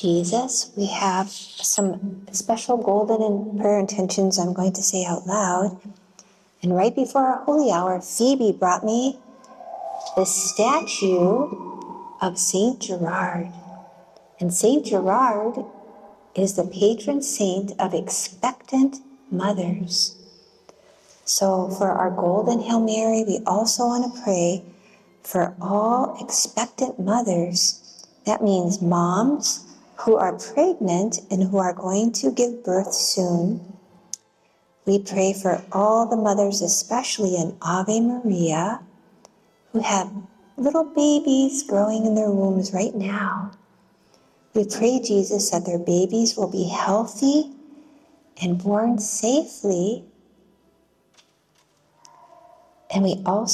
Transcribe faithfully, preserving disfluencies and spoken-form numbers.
Jesus, we have some special golden prayer intentions I'm going to say out loud. And right before our holy hour, Phoebe brought me the statue of Saint Gerard. And Saint Gerard is the patron saint of expectant mothers. So for our golden Hail Mary, we also want to pray for all expectant mothers. That means moms who are pregnant and who are going to give birth soon. We pray for all the mothers, especially in Ave Maria, who have little babies growing in their wombs right now. We pray, Jesus, that their babies will be healthy and born safely. And we also